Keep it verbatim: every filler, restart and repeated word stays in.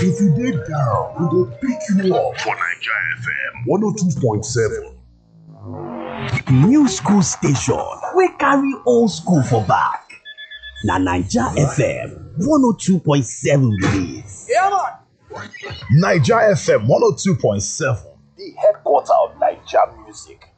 If you dey down, we go pick you up for Naija F M one oh two point seven. New school station wey carry old school for back. Na Naija F M one oh two point seven be dis. Yeah, man. Naija F M one oh two point seven, the headquarter of Naija music.